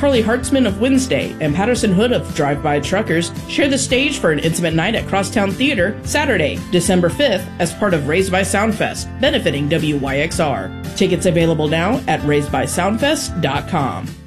Carly Hartzman of Wednesday and Patterson Hood of Drive-By Truckers share the stage for an intimate night at Crosstown Theater Saturday, December 5th as part of Raised by Soundfest, benefiting WYXR. Tickets available now at raisedbysoundfest.com.